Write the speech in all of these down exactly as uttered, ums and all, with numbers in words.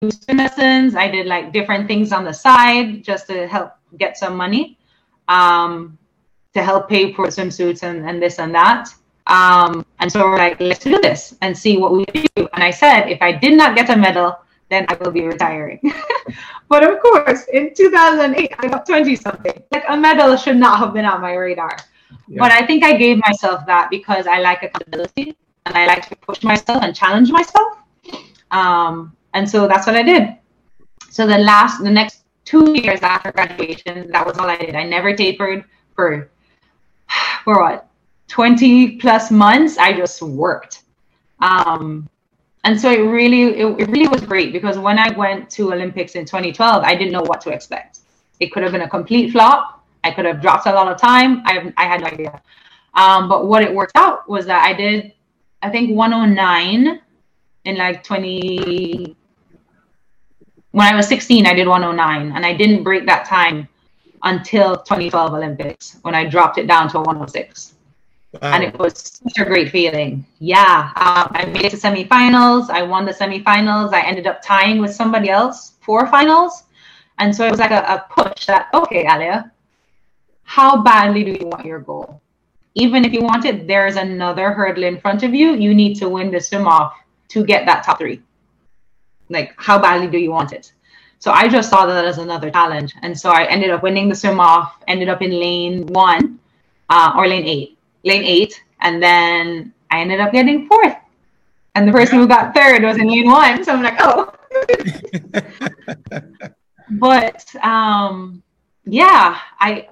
swim lessons. I did like different things on the side just to help get some money, um, to help pay for swimsuits and, and this and that. Um, and so we're like, let's do this and see what we do. And I said, if I did not get a medal, then I will be retiring. But of course, in two thousand eight, I got twenty something. Like a medal should not have been on my radar. Yeah. But I think I gave myself that because I like accountability and I like to push myself and challenge myself. Um, and so that's what I did. So the last, the next two years after graduation, that was all I did. I never tapered for, for what, twenty plus months. I just worked. Um, and so it really, it, it really was great because when I went to Olympics in twenty twelve, I didn't know what to expect. It could have been a complete flop. I could have dropped a lot of time. I, I had no idea. Um, but what it worked out was that I did, I think one oh nine in like twenty, when I was sixteen, I did one oh nine and I didn't break that time until twenty twelve Olympics when I dropped it down to a one oh six. Wow. And it was such a great feeling. Yeah. Um, I made it to semifinals. I won the semifinals. I ended up tying with somebody else for finals. And so it was like a, a push that, okay, Alia, how badly do you want your goal? Even if you want it, there's another hurdle in front of you. You need to win the swim off to get that top three. Like, how badly do you want it? So I just saw that as another challenge. And so I ended up winning the swim off, ended up in lane one uh, or lane eight, lane eight. And then I ended up getting fourth. And the person who got third was in lane one. So I'm like, oh. But um, yeah, I...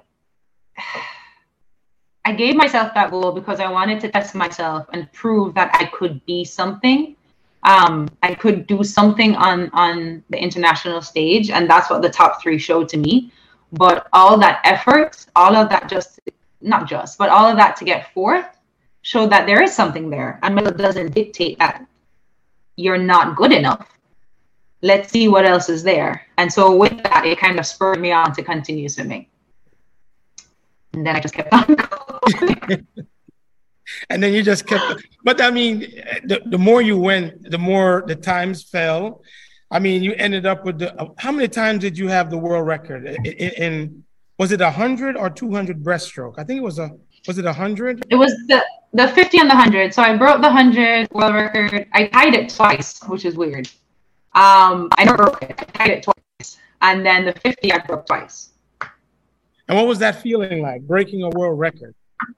I gave myself that goal because I wanted to test myself and prove that I could be something. Um, I could do something on, on the international stage. And that's what the top three showed to me. But all that effort, all of that just, not just, but all of that to get fourth showed that there is something there. And medal doesn't dictate that you're not good enough. Let's see what else is there. And so with that, it kind of spurred me on to continue swimming. And then I just kept on going. And then you just kept, but I mean, the, the more you went, the more the times fell. I mean, you ended up with the, how many times did you have the world record? In, in was it a hundred or two hundred breaststroke? I think it was a, was it a hundred? It was the, the fifty and the hundred. So I broke the hundred world record. I tied it twice, which is weird. Um, I never broke it. I tied it twice. And then the fifty I broke twice. And what was that feeling like, breaking a world record?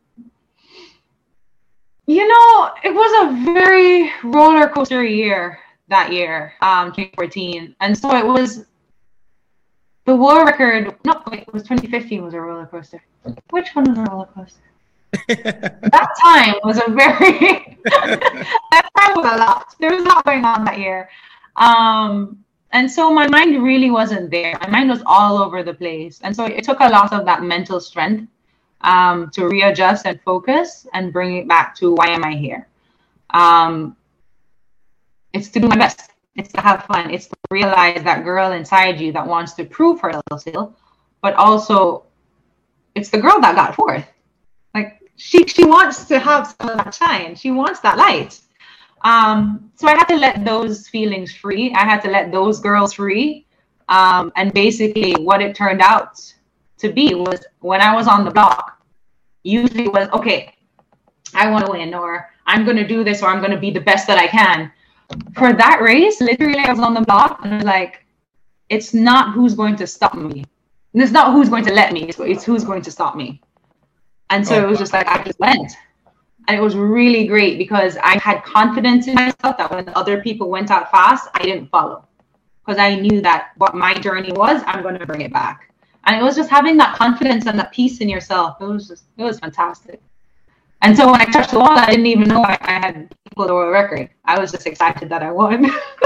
You know, it was a very roller coaster year that year, um, twenty fourteen. And so it was, the world record, no, wait, it was twenty fifteen was a roller coaster. Which one was a roller coaster? That time was a very, that time was a lot. There was a lot going on that year. Um, And so my mind really wasn't there. My mind was all over the place. And so it took a lot of that mental strength um, to readjust and focus and bring it back to why am I here? Um, it's to do my best. It's to have fun. It's to realize that girl inside you that wants to prove her little skill, but also it's the girl that got fourth. Like she, she wants to have some of that shine. She wants that light. Um, so I had to let those feelings free. I had to let those girls free. Um, and basically what it turned out to be was when I was on the block, usually it was, okay, I want to win, or I'm going to do this, or I'm going to be the best that I can. For that race, literally I was on the block and I was like, it's not who's going to stop me. And it's not who's going to let me. It's, it's who's going to stop me. And so oh, it was just like, I just went. And it was really great because I had confidence in myself that when other people went out fast, I didn't follow. Because I knew that what my journey was, I'm going to bring it back. And it was just having that confidence and that peace in yourself. It was just, it was fantastic. And so when I touched the wall, I didn't even know I, I had equaled the world record. I was just excited that I won.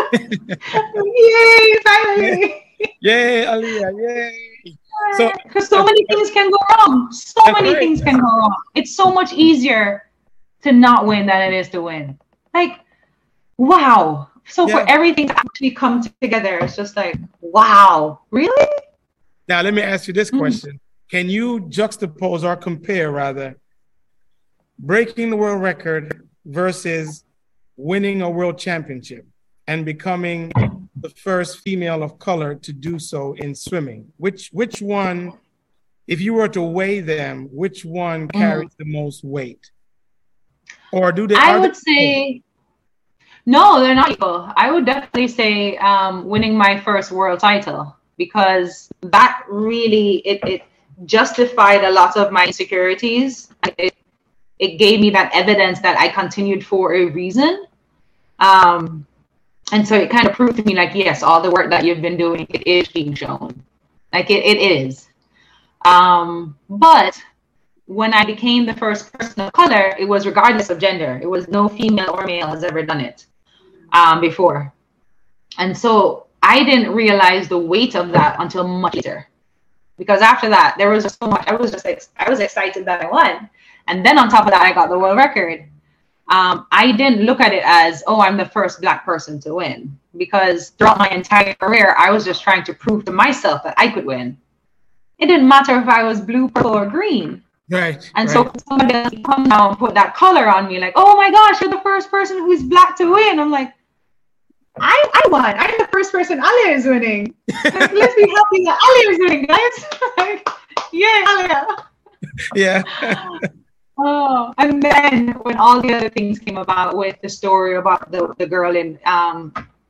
Yay, finally. Yay, Aliyah, yay. So, because so many things can go wrong. So many right. things can go wrong. It's so much easier to not win than it is to win. Like, wow. So yeah. For everything to actually come together, it's just like, wow, really? Now, let me ask you this question. Mm-hmm. Can you juxtapose or compare, rather, breaking the world record versus winning a world championship and becoming the first female of color to do so in swimming? Which which one, if you were to weigh them, which one carries mm. the most weight? Or do they? I would they- say, no, they're not equal. I would definitely say um, winning my first world title, because that really, it, it justified a lot of my insecurities. It, it gave me that evidence that I continued for a reason. Um, and so it kind of proved to me like, yes, all the work that you've been doing, it is being shown. Like it, it is. Um, but when I became the first person of color, it was regardless of gender. It was no female or male has ever done it um, before. And so I didn't realize the weight of that until much later. Because after that, there was just so much. I was just ex- I was excited that I won. And then on top of that, I got the world record. Um, I didn't look at it as, oh, I'm the first Black person to win. Because throughout my entire career, I was just trying to prove to myself that I could win. It didn't matter if I was blue, purple, or green. Right. And right. so somebody else come now and put that color on me, like, oh my gosh, you're the first person who's Black to win. I'm like, I, I won. I'm the first person Alia is winning. Like, let's be happy that Alia is winning, guys. Like, yay, Alia. Yeah. Oh, and then when all the other things came about with the story about the, the girl in um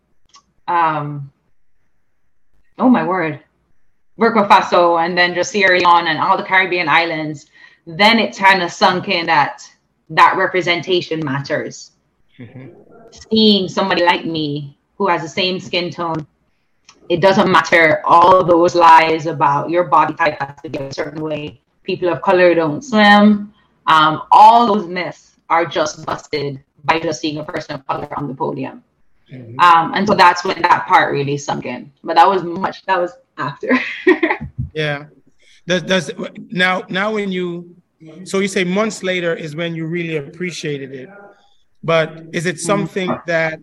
um oh my word, Burkina Faso, and then just Sierra Leone and all the Caribbean islands, then it kind of sunk in that that representation matters. Mm-hmm. Seeing somebody like me who has the same skin tone, it doesn't matter all those lies about your body type has to be a certain way. People of color don't swim. Um, all those myths are just busted by just seeing a person of color on the podium. Mm-hmm. Um, and so that's when that part really sunk in. But that was much, that was after. Yeah. Does, does now, now when you, so you say months later is when you really appreciated it, but is it something mm-hmm. that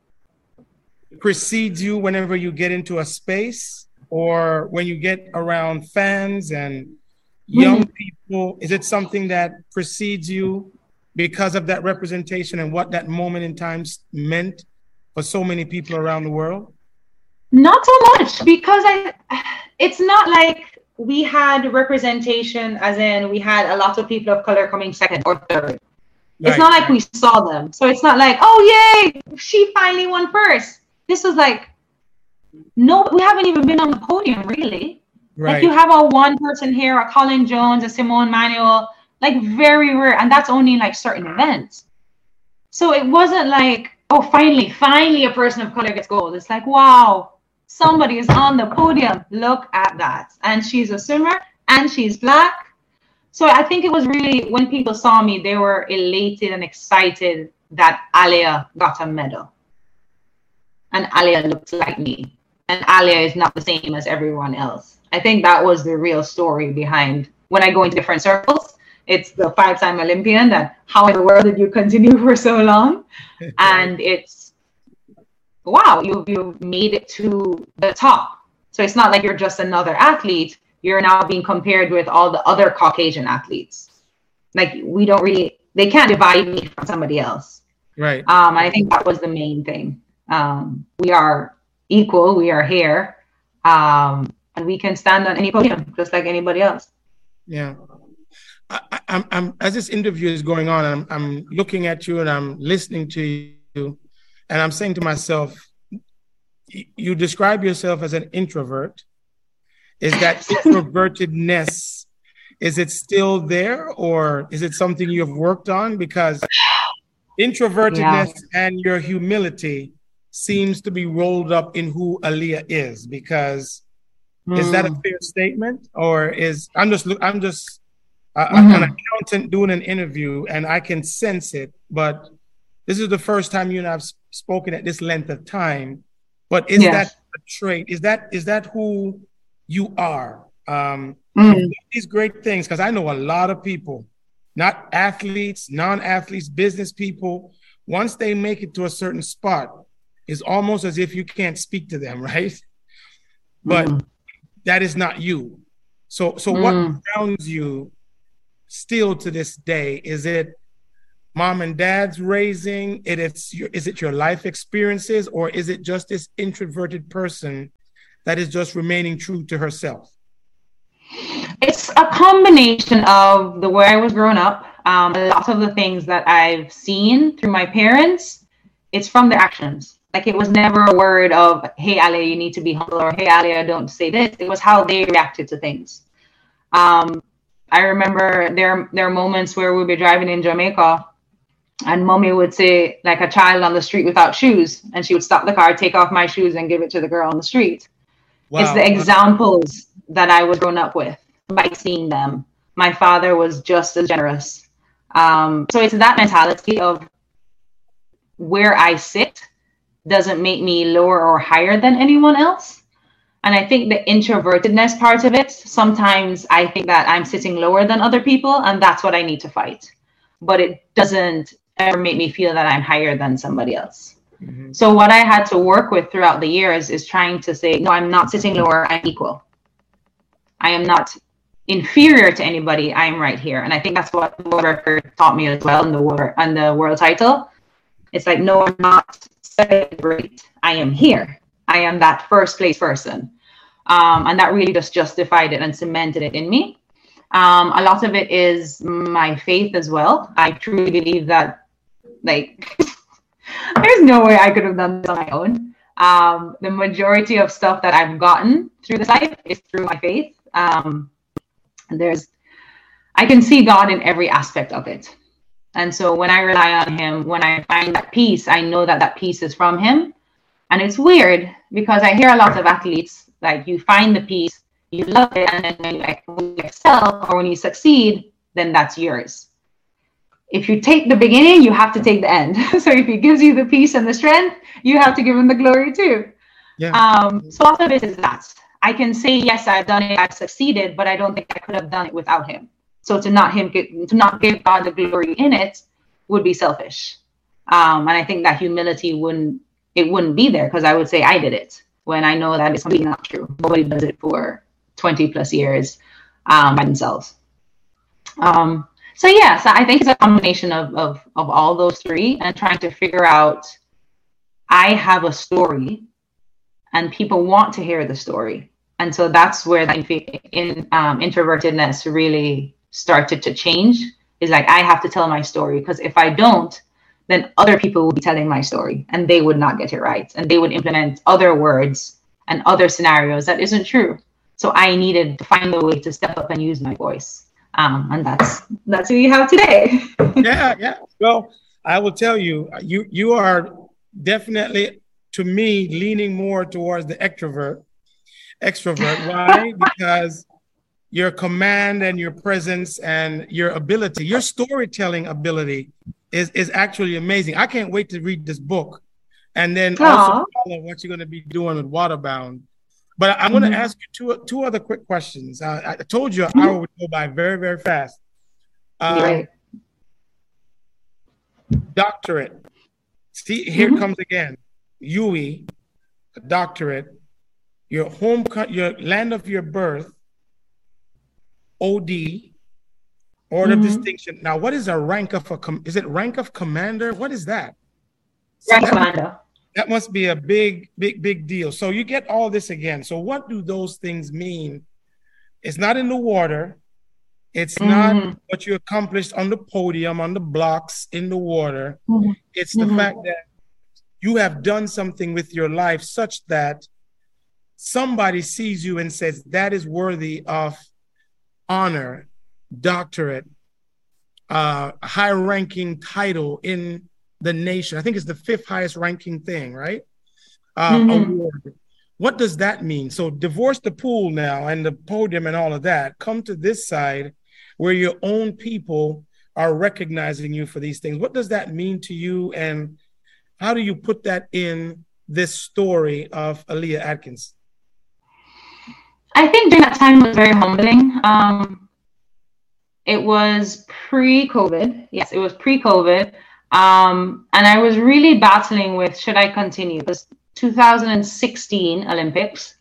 precedes you whenever you get into a space, or when you get around fans and young mm-hmm. people, is it something that precedes you because of that representation and what that moment in time meant for so many people around the world? Not so much, because I, it's not like we had representation as in we had a lot of people of color coming second or third. It's right. not like we saw them. So it's not like, oh, yay, she finally won first. This was like, no, we haven't even been on the podium, really. Right. Like you have a one person here, a Colin Jones, a Simone Manuel, like very rare. And that's only in like certain events. So it wasn't like, oh, finally, finally a person of color gets gold. It's like, wow, somebody is on the podium. Look at that. And she's a swimmer and she's Black. So I think it was really, when people saw me, they were elated and excited that Alia got a medal. And Alia looked like me. And Alia is not the same as everyone else. I think that was the real story behind when I go into different circles. It's the five-time Olympian that how in the world did you continue for so long? And it's, wow, you you made it to the top. So it's not like you're just another athlete. You're now being compared with all the other Caucasian athletes. Like we don't really, they can't divide me from somebody else. Right. Um, I think that was the main thing. Um, we are equal. We are here. Um, and we can stand on any podium just like anybody else. Yeah. I, I'm, I'm, as this interview is going on, I'm, I'm looking at you and I'm listening to you, and I'm saying to myself, you describe yourself as an introvert. Is that introvertedness, is it still there, or is it something you have worked on? Because introvertedness yeah. and your humility seems to be rolled up in who Alia is. Because mm. is that a fair statement, or is I'm just I'm just uh, mm-hmm. an accountant doing an interview and I can sense it, but this is the first time you and I've spoken at this length of time. But is yes. that a trait? Is that is that who you are? Um, mm. These great things, because I know a lot of people, not athletes, non-athletes, business people, once they make it to a certain spot, it's almost as if you can't speak to them, right? But mm. that is not you. So, so mm. what grounds you still to this day? Is it mom and dad's raising? It, it's your, is it your life experiences, or is it just this introverted person that is just remaining true to herself? It's a combination of the way I was growing up. Um, a lot of the things that I've seen through my parents, it's from their actions. Like, it was never a word of, hey, Alia, you need to be humble, or hey, Alia, don't say this. It was how they reacted to things. Um, I remember there, there are moments where we'd be driving in Jamaica, and mommy would say, like, a child on the street without shoes, and she would stop the car, take off my shoes, and give it to the girl on the street. Wow. It's the examples that I was grown up with by seeing them. My father was just as generous. Um, so it's that mentality of where I sit doesn't make me lower or higher than anyone else. And I think the introvertedness part of it, sometimes I think that I'm sitting lower than other people, and that's what I need to fight. But it doesn't ever make me feel that I'm higher than somebody else. Mm-hmm. So what I had to work with throughout the years is trying to say, no, I'm not sitting lower, I'm equal. I am not inferior to anybody, I am right here. And I think that's what the world record taught me as well in the world, and the world title. It's like, no, I'm not second rate. I am here. I am that first place person. Um, and that really just justified it and cemented it in me. Um, a lot of it is my faith as well. I truly believe that, like, there's no way I could have done this on my own. Um, the majority of stuff that I've gotten through this life is through my faith. Um, and there's, I can see God in every aspect of it. And so when I rely on him, when I find that peace, I know that that peace is from him. And it's weird because I hear a lot of athletes, like, you find the peace, you love it, and then when you, like, when you excel or when you succeed, then that's yours. If you take the beginning, you have to take the end. So if he gives you the peace and the strength, you have to give him the glory too. Yeah. Um, so a lot of it is that. I can say, yes, I've done it, I've succeeded, but I don't think I could have done it without him. So to not him, to not give God the glory in it would be selfish. Um, and I think that humility wouldn't, it wouldn't be there, because I would say I did it when I know that it's completely not true. Nobody does it for twenty plus years um, by themselves. Um, so yeah, so I think it's a combination of, of, of all those three, and trying to figure out, I have a story and people want to hear the story. And so that's where the in, um, introvertedness really started to change. Is like, I have to tell my story, because if I don't, then other people will be telling my story and they would not get it right. And they would implement other words and other scenarios that isn't true. So I needed to find a way to step up and use my voice. Um, and that's that's who you have today. yeah, yeah. Well, I will tell you, you you are definitely, to me, leaning more towards the extrovert. Extrovert. Why? Because your command and your presence and your ability, your storytelling ability is, is actually amazing. I can't wait to read this book and then Aww. also follow what you're going to be doing with Waterbound. But I'm mm-hmm. going to ask you two, two other quick questions. Uh, I told you an mm-hmm. hour would go by very, very fast. Um, right. Doctorate. See, here mm-hmm. comes again. U W I, doctorate, your home, your land of your birth, O D, Order mm-hmm. of Distinction. Now, what is a rank of a, com- is it rank of commander? What is that? Rank that, commander. That must be a big, big, big deal. So you get all this again. So what do those things mean? It's not in the water. It's mm-hmm. not what you accomplished on the podium, on the blocks, in the water. Mm-hmm. It's the mm-hmm. fact that you have done something with your life such that somebody sees you and says, that is worthy of honor, doctorate, uh, high-ranking title in the nation. I think it's the fifth highest ranking thing, right? Uh, mm-hmm. Award. What does that mean? So divorce the pool now and the podium and all of that. Come to this side where your own people are recognizing you for these things. What does that mean to you, and how do you put that in this story of Alia Atkins? I think during that time was very humbling. Um, it was pre-COVID. Yes, it was pre-COVID. Um, and I was really battling with, should I continue? It was two thousand sixteen Olympics.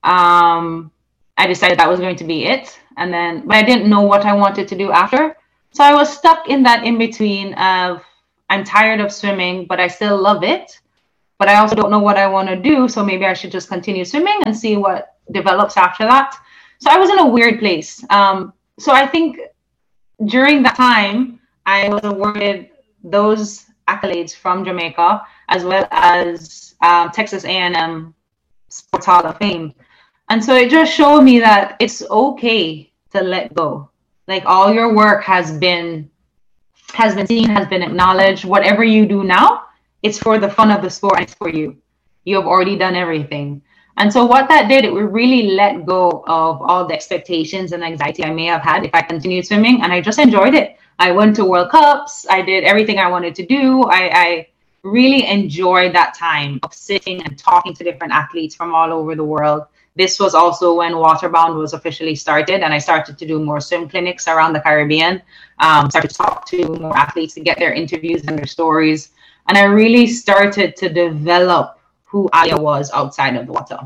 Um, I decided that was going to be it. And then, but I didn't know what I wanted to do after. So I was stuck in that in between of I'm tired of swimming, but I still love it. But I also don't know what I want to do. So maybe I should just continue swimming and see what develops after that. So I was in a weird place. Um, so I think during that time, I was awarded those accolades from Jamaica, as well as um, Texas A and M Sports Hall of Fame. And so it just showed me that it's okay to let go. Like all your work has been has been seen, has been acknowledged. Whatever you do now, it's for the fun of the sport and it's for you. You have already done everything. And so what that did, it would really let go of all the expectations and anxiety I may have had if I continued swimming. And I just enjoyed it. I went to World Cups. I did everything I wanted to do. I, I really enjoyed that time of sitting and talking to different athletes from all over the world. This was also when Waterbound was officially started, and I started to do more swim clinics around the Caribbean, um, started to talk to more athletes to get their interviews and their stories. And I really started to develop who Alia was outside of the water.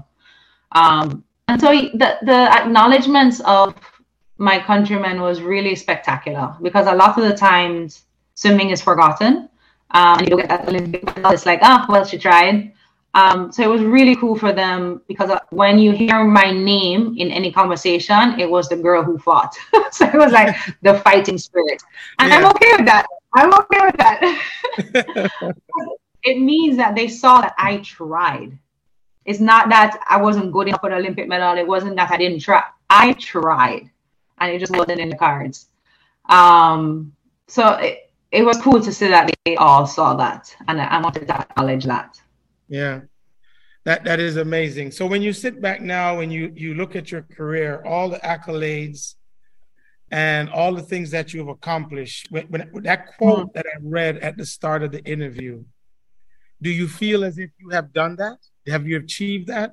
Um, and so the, the acknowledgements of my countrymen was really spectacular, because a lot of the times swimming is forgotten. Um, and you don't get that Olympic medal. It's like, ah, oh, well, she tried. Um, so it was really cool for them, because when you hear my name in any conversation, it was the girl who fought. So it was like the fighting spirit. And yeah. I'm okay with that. I'm okay with that. It means that they saw that I tried. It's not that I wasn't good enough for the Olympic medal. It wasn't that I didn't try. I tried, and it just wasn't in the cards. Um, so it, it was cool to see that they all saw that, and I, I wanted to acknowledge that. Yeah, that that is amazing. So when you sit back now and you you look at your career, all the accolades and all the things that you've accomplished, when, when that quote mm-hmm. that I read at the start of the interview, do you feel as if you have done that? Have you achieved that?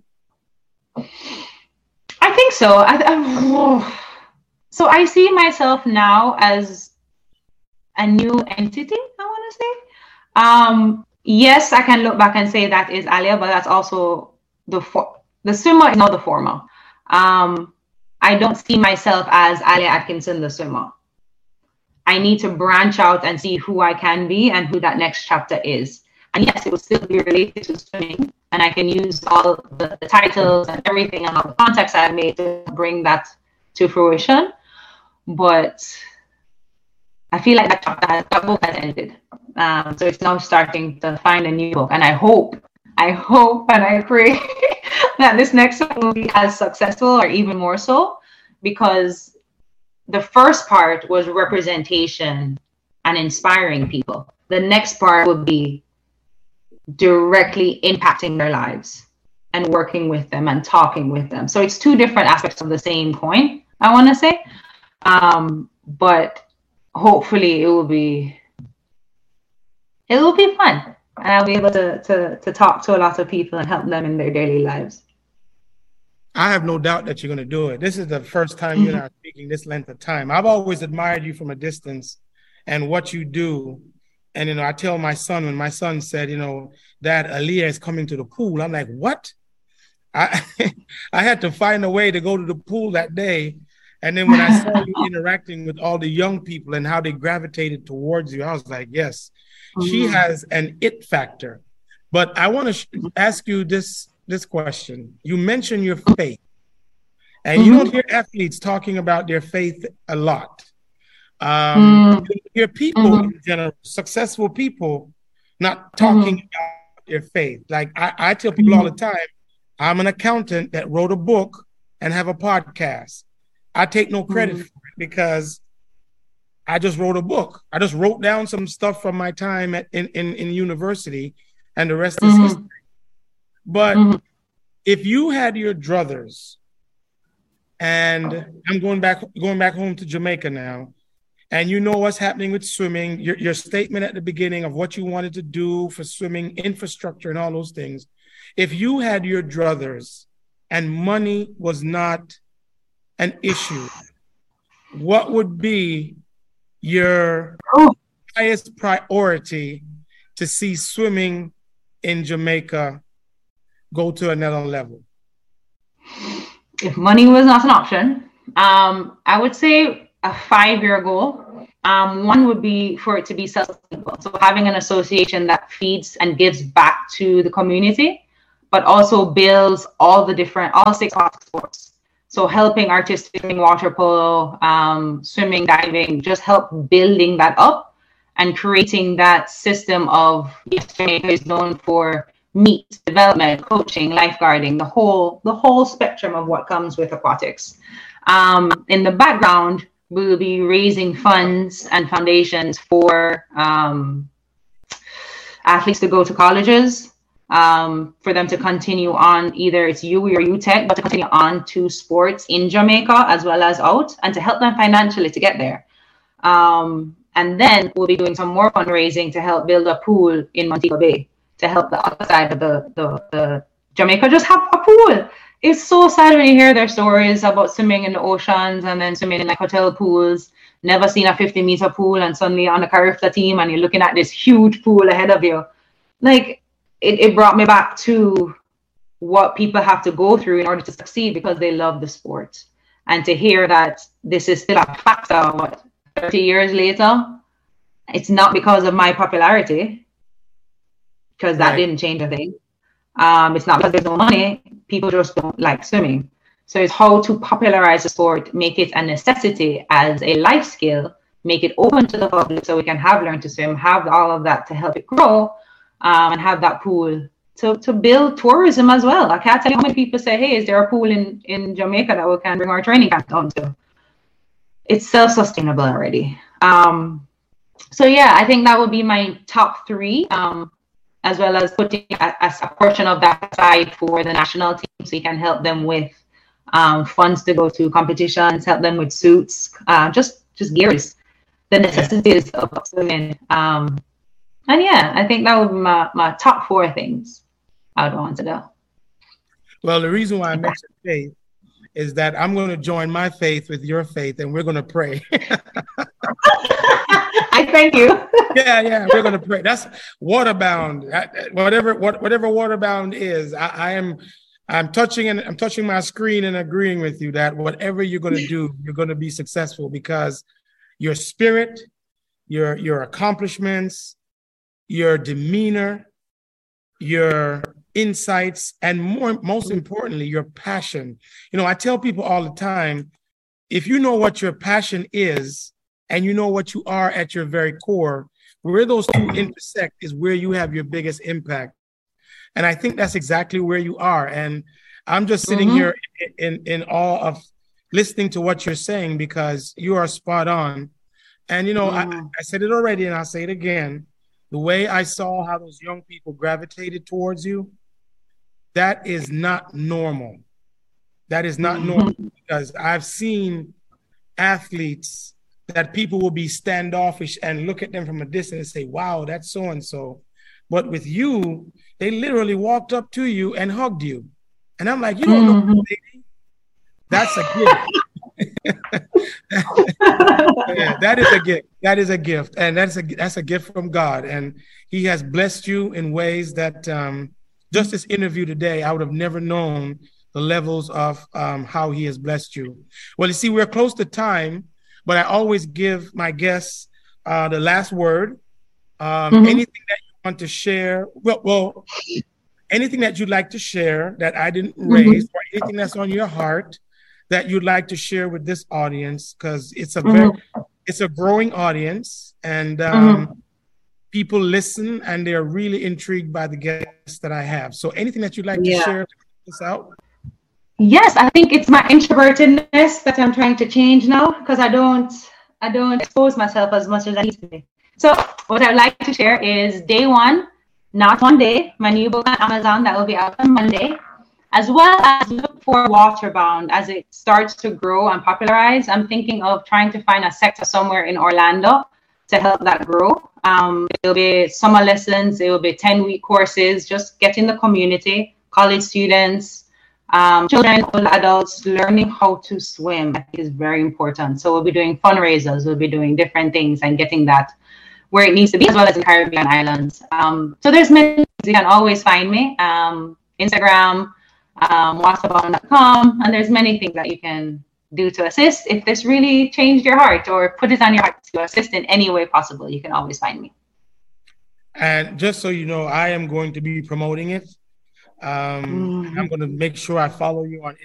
I think so. I, I, so I see myself now as a new entity, I want to say. Um, yes, I can look back and say that is Alia, but that's also the for, the swimmer is not the former. Um, I don't see myself as Alia Atkinson, the swimmer. I need to branch out and see who I can be and who that next chapter is. And yes, it will still be related to swimming, and I can use all the, the titles and everything and all the contacts I've made to bring that to fruition. But I feel like that chapter has, that book has ended. Um, so it's now starting to find a new book. And I hope, I hope and I pray that this next one will be as successful or even more so, because the first part was representation and inspiring people. The next part would be directly impacting their lives and working with them and talking with them. So it's two different aspects of the same coin, I want to say. Um, but hopefully it will be it will be fun, and I'll be able to, to to talk to a lot of people and help them in their daily lives. I have no doubt that you're going to do it. This is the first time you're not speaking this length of time. I've always admired you from a distance and what you do. And, you know, I tell my son, when my son said, you know, Dad, Alia is coming to the pool, I'm like, what? I I had to find a way to go to the pool that day. And then when I saw you interacting with all the young people and how they gravitated towards you, I was like, yes, mm-hmm. she has an it factor. But I want to sh- ask you this, this question. You mentioned your faith, and mm-hmm. you don't hear athletes talking about their faith a lot. Um, mm-hmm. You hear people mm-hmm. in general, successful people, not talking mm-hmm. about their faith. Like I, I tell people mm-hmm. all the time, I'm an accountant that wrote a book and have a podcast. I take no credit mm-hmm. for it because I just wrote a book. I just wrote down some stuff from my time at, in, in, in university, and the rest mm-hmm. is history. But mm-hmm. if you had your druthers, and I'm going back going back home to Jamaica now, and you know what's happening with swimming, your, your statement at the beginning of what you wanted to do for swimming infrastructure and all those things, if you had your druthers and money was not an issue, what would be your highest priority to see swimming in Jamaica go to another level? If money was not an option, um, I would say a five-year goal. Um, one would be for it to be self-sustainable. So having an association that feeds and gives back to the community, but also builds all the different, all six sports. So helping artistic swimming, water polo, um, swimming, diving, just help building that up and creating that system of, yes, Jamaica is known for meet, development, coaching, lifeguarding, the whole, the whole spectrum of what comes with aquatics. Um, in the background, we will be raising funds and foundations for um, athletes to go to colleges, um, for them to continue on, either it's U W I or U Tech, but to continue on to sports in Jamaica as well as out, and to help them financially to get there. Um, and then we'll be doing some more fundraising to help build a pool in Montego Bay to help the other side of the, the, the Jamaica just have a pool. It's so sad when you hear their stories about swimming in the oceans and then swimming in like hotel pools, never seen a fifty meter pool, and suddenly on the Carifta team and you're looking at this huge pool ahead of you. Like it, it brought me back to what people have to go through in order to succeed because they love the sport. And to hear that this is still a factor, what, thirty years later, it's not because of my popularity, because that right. didn't change a thing. Um, it's not because there's no money. People just don't like swimming. So it's how to popularize the sport, make it a necessity as a life skill, make it open to the public so we can have Learn to Swim, have all of that to help it grow, um, and have that pool to, to build tourism as well. I can't tell you how many people say, hey, is there a pool in, in Jamaica that we can bring our training camp down to? It's self-sustainable already. Um, so yeah, I think that would be my top three. Um, as well as putting a, a portion of that aside for the national team so you can help them with um, funds to go to competitions, help them with suits, uh, just just gears, the necessities of swimming. Um, and yeah, I think that would be my, my top four things I would want to do. Well, the reason why I mentioned faith is that I'm going to join my faith with your faith and we're going to pray. I thank you. yeah, yeah, we're gonna pray. That's waterbound. Whatever, what, whatever waterbound is, I, I am. I'm touching and I'm touching my screen and agreeing with you that whatever you're gonna do, you're gonna be successful because your spirit, your your accomplishments, your demeanor, your insights, and more, most importantly, your passion. You know, I tell people all the time, if you know what your passion is, and you know what you are at your very core, where those two intersect is where you have your biggest impact. And I think that's exactly where you are. And I'm just sitting mm-hmm. here in, in, in awe of listening to what you're saying because you are spot on. And, you know, mm. I, I said it already and I'll say it again. The way I saw how those young people gravitated towards you, that is not normal. That is not mm-hmm. normal because I've seen athletes that people will be standoffish and look at them from a distance and say, wow, that's so-and-so. But with you, they literally walked up to you and hugged you. And I'm like, you don't mm-hmm. know, baby. That's a gift. yeah, that is a gift. That is a gift. And that's a, that's a gift from God. And he has blessed you in ways that um, just this interview today, I would have never known the levels of um, how he has blessed you. Well, you see, we're close to time. But I always give my guests uh, the last word. Um, mm-hmm. Anything that you want to share, well, well, anything that you'd like to share that I didn't raise, mm-hmm. or anything that's on your heart that you'd like to share with this audience, because it's a very, mm-hmm. it's a growing audience, and um, mm-hmm. people listen and they're really intrigued by the guests that I have. So anything that you'd like yeah. to share to put this out? Yes, I think it's my introvertedness that I'm trying to change now because I don't I don't expose myself as much as I need to be. So what I'd like to share is Day One, Not One Day, my new book on Amazon that will be out on Monday, as well as look for Waterbound as it starts to grow and popularize. I'm thinking of trying to find a sector somewhere in Orlando to help that grow. Um, it'll be summer lessons, it will be ten-week courses, just getting the community, college students, Um, children, all adults learning how to swim is very important. So we'll be doing fundraisers, we'll be doing different things and getting that where it needs to be, as well as in Caribbean islands. Um, so there's many things. You can always find me, um, Instagram, um, waterbound dot com, and there's many things that you can do to assist. If this really changed your heart or put it on your heart to assist in any way possible, you can always find me. And just so you know, I am going to be promoting it. Um, mm-hmm. I'm going to make sure I follow you on